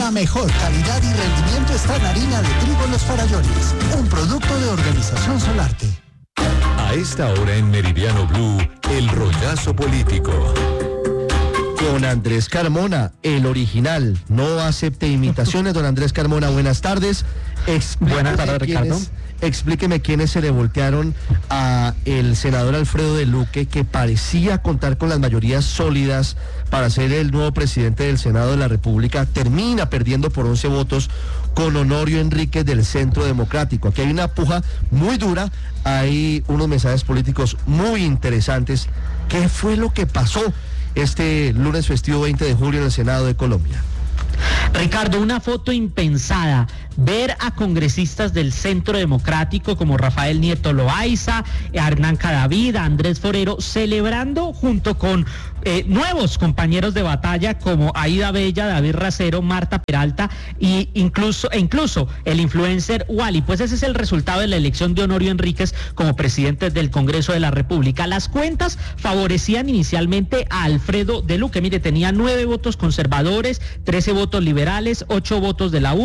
La mejor calidad y rendimiento está en harina de trigo Los Farallones, un producto de Organización Solarte. A esta hora en Meridiano Blue, el rollazo político. Con Andrés Carmona, el original. No acepte imitaciones, don Andrés Carmona. Buenas tardes. Buenas tardes, Ricardo. Explíqueme quiénes se le voltearon a el senador Alfredo de Luque, que parecía contar con las mayorías sólidas para ser el nuevo presidente del Senado de la República. Termina perdiendo por 11 votos con Honorio Enríquez del Centro Democrático. Aquí hay una puja muy dura, hay unos mensajes políticos muy interesantes. ¿Qué fue lo que pasó este lunes festivo 20 de julio en el Senado de Colombia? Ricardo, una foto impensada, ver a congresistas del Centro Democrático como Rafael Nieto Loaiza, Hernán Cadavid, Andrés Forero, celebrando junto con nuevos compañeros de batalla como Aida Bella, David Racero, Marta Peralta e incluso el influencer Wally. Pues ese es el resultado de la elección de Honorio Enríquez como presidente del Congreso de la República. Las cuentas favorecían inicialmente a Alfredo de Luque. Mire, tenía 9 votos conservadores, 13 votos liberales, 8 votos de la U.